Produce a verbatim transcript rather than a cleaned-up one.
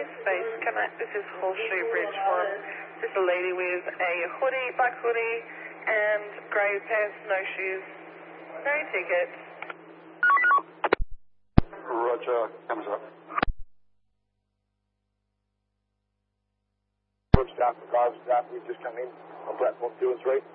Space Connect. This is Horseshoe Bridge one. This is a lady with a hoodie, black hoodie, and grey pair of snowshoes. No ticket. Roger, comes up. Good staff, the guys, staff, we've just come in on platform two and three.